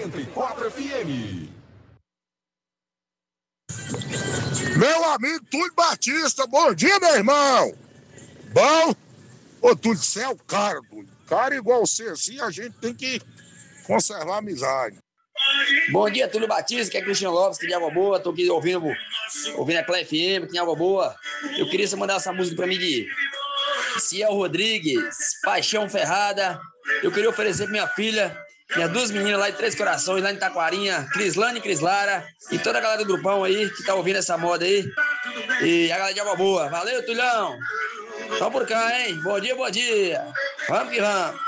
104 FM. Meu amigo Túlio Batista, bom dia, meu irmão. Bom? Ô, Túlio, você é o cara, Túlio. Cara igual você, assim, a gente tem que conservar a amizade. Bom dia, Túlio Batista, que é Cristiano Lopes, que de Água Boa. Tô aqui ouvindo a Clé FM, que tem Água Boa. Eu queria que você mandasse essa música pra mim de Ciel Rodrigues, Paixão Ferrada. Eu queria oferecer pra minha filha, minhas duas meninas lá de Três Corações, lá em Taquarinha, Crislane e Crislara, e toda a galera do grupão aí, que tá ouvindo essa moda aí. E a galera de Água Boa. Valeu, Tulhão. Vamos por cá, hein? Bom dia, bom dia. Vamos que vamos.